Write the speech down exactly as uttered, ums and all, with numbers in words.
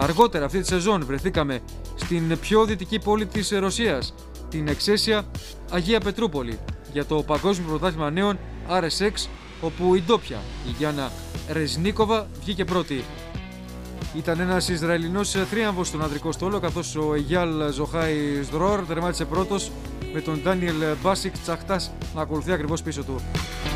Αργότερα αυτή τη σεζόν βρεθήκαμε στην πιο δυτική πόλη της Ρωσίας, την εξαίσια Αγία Πετρούπολη, για το Παγκόσμιο Πρωτάθλημα Νέων αρ ες εξ, όπου η ντόπια, η Γιάννα Ρεζνίκοβα, βγήκε πρώτη. Ήταν ένας Ισραηλινός θρίαμβος στον ανδρικό στόλο, καθώς ο Αιγιάλ Ζωχάη Σδρόρ τερμάτισε πρώτος, με τον Ντάνιελ Μπάσικ Τσαχτάς να ακολουθεί ακριβώς πίσω του.